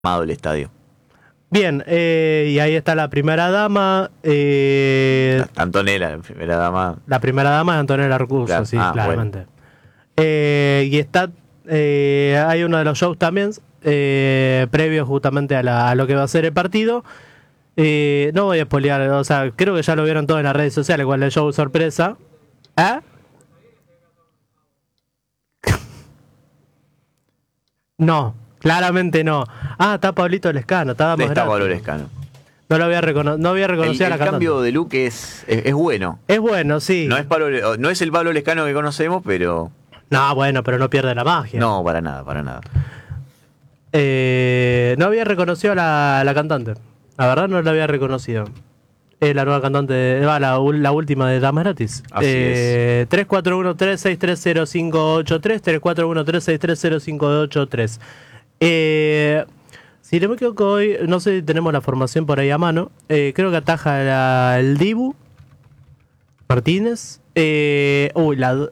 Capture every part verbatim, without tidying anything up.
armado el estadio. Bien, eh, y ahí está la primera dama. Eh, Antonella, la primera dama. La primera dama es Antonella Arcuso, Claro. sí, Ah, claramente. bueno. Eh, y está, eh, hay uno de los shows también, eh, previo justamente a, la, a lo que va a ser el partido. Eh, no voy a spoilear, o sea, creo que ya lo vieron todos en las redes sociales, cuál es el show sorpresa. ¿Ah? No, claramente no. Ah, está Pablito Lescano, estaba más Está grande. Pablo Lescano. No lo había, recono no había reconocido El, a la el cantante. cambio de look es, es, es bueno. Es bueno, sí. No es, Pablo, no es el Pablo Lescano que conocemos, pero... No, bueno, pero no pierde la magia. No, para nada, para nada. Eh, no había reconocido a la, a la cantante. La verdad no la había reconocido. Es la nueva cantante, de, va, la, la última de Damas Gratis. Así eh, es. tres cuatro uno tres seis tres cero cinco ocho tres, tres cuatro uno tres seis tres cero cinco ocho tres. Eh, si no me equivoco hoy, no sé si tenemos la formación por ahí a mano. Eh, creo que ataja la, el Dibu Martínez. Eh, uy, la...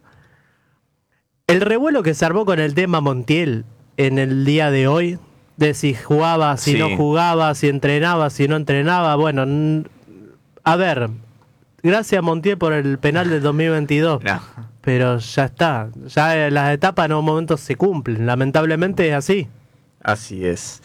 El revuelo que se armó con el tema Montiel en el día de hoy, de si jugaba, si Sí. no jugaba, si entrenaba, si no entrenaba. Bueno, n- a ver, gracias Montiel por el penal del dos mil veintidós, No. pero ya está. Ya las etapas en un momento se cumplen, lamentablemente es así. Así es.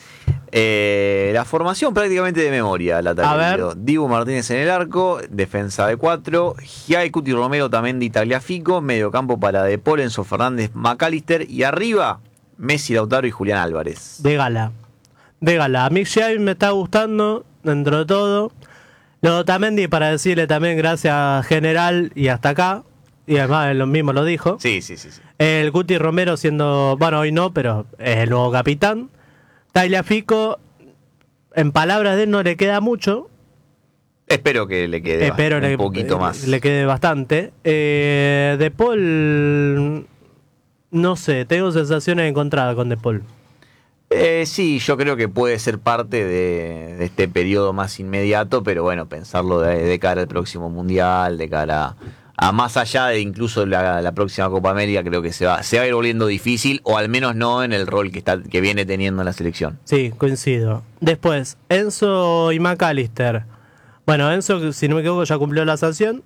Eh, la formación prácticamente de memoria. La A ver. Dibu Martínez en el arco, defensa de cuatro, Giai, Cuti Romero, Tamendi, Tagliafico, medio campo para De Paul, Enzo Fernández, McAllister y arriba Messi, Lautaro y Julián Álvarez. De gala. De gala. A mí Xavi me está gustando, dentro de todo. Lo de Otamendi, para decirle también gracias general y hasta acá. Y además él lo mismo lo dijo. Sí, sí, sí, sí. El Cuti Romero siendo, bueno, hoy no, pero es el nuevo capitán. Tagliafico, en palabras de él no le queda mucho. Espero que le quede Espero un le, poquito más. le quede bastante. Eh, De Paul, no sé, tengo sensaciones encontradas con De Paul. Eh, sí, yo creo que puede ser parte de, de este periodo más inmediato, pero bueno, pensarlo de, de cara al próximo Mundial, de cara a, a más allá de incluso la, la próxima Copa América, creo que se va, se va a ir volviendo difícil, o al menos no en el rol que, está, que viene teniendo en la selección. Sí, coincido. Después, Enzo y McAllister. Bueno, Enzo, si no me equivoco, ya cumplió la sanción.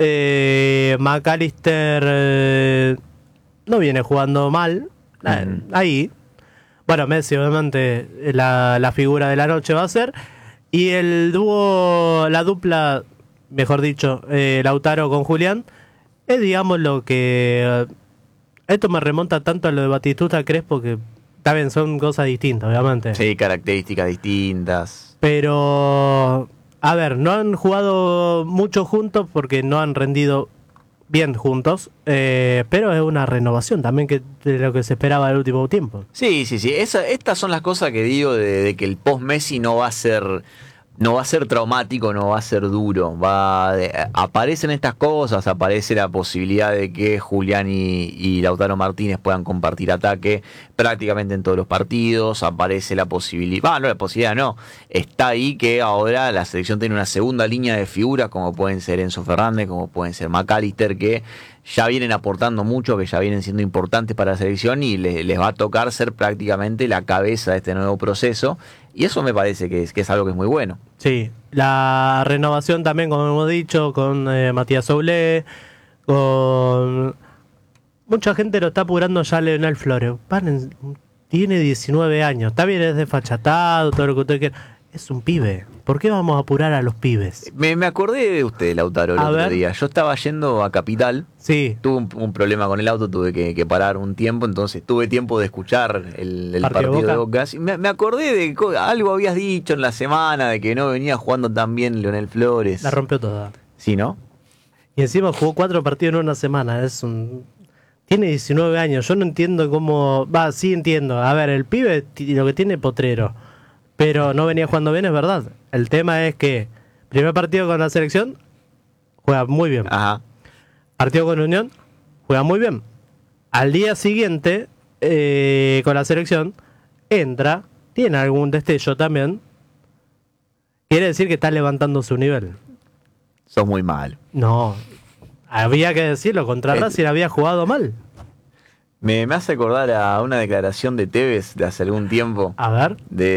Eh, McAllister eh, no viene jugando mal. Eh, Mm. Ahí. Bueno, Messi, obviamente, la, la figura de la noche va a ser. Y el dúo, la dupla, mejor dicho, eh, Lautaro con Julián, es, digamos, lo que... eh, esto me remonta tanto a lo de Batistuta Crespo, que también son cosas distintas, obviamente. Sí, características distintas. Pero, a ver, no han jugado mucho juntos porque no han rendido bien juntos, eh, pero es una renovación también que de lo que se esperaba el último tiempo. Sí, sí, sí. Esa, estas son las cosas que digo de, de que el post-Messi no va a ser... No va a ser traumático, no va a ser duro. Va de- aparecen estas cosas, aparece la posibilidad de que Julián y, y Lautaro Martínez puedan compartir ataque prácticamente en todos los partidos. Aparece la posibilidad, ah, no, la posibilidad no. Está ahí que ahora la selección tiene una segunda línea de figuras, como pueden ser Enzo Fernández, como pueden ser McAllister, que ya vienen aportando mucho, que ya vienen siendo importantes para la selección y le- les va a tocar ser prácticamente la cabeza de este nuevo proceso. Y eso me parece que es, que es algo que es muy bueno. Sí, la renovación también, como hemos dicho, con eh, Matías Soulé, con... Mucha gente lo está apurando ya a Leonel Flores. Paren, tiene diecinueve años, está bien, es desfachatado, todo lo que usted quiera. Es un pibe. ¿Por qué vamos a apurar a los pibes? Me, me acordé de usted, Lautaro, el A otro ver. día. Yo estaba yendo a Capital, Sí, tuve un, un problema con el auto, tuve que, que parar un tiempo, entonces tuve tiempo de escuchar el, el Partido partido, Boca. de Boca. Y Me, me acordé de co- algo habías dicho en la semana, de que no venía jugando tan bien Leonel Flores. la rompió toda. Sí, ¿no? Y encima jugó cuatro partidos en una semana. Es un... Tiene diecinueve años. Yo no entiendo cómo... Va, sí entiendo. A ver, el pibe ti- lo que tiene es potrero. Pero no venía jugando bien, es verdad. El tema es que... Primer partido con la selección, juega muy bien. Ajá. Partido con Unión, juega muy bien. Al día siguiente, eh, con la selección, entra, tiene algún destello también. Quiere decir que está levantando su nivel. Sos muy mal. No, había que decirlo, contra Eh, Racing había jugado mal. Me, me hace acordar a una declaración de Tevez de hace algún tiempo. A ver. De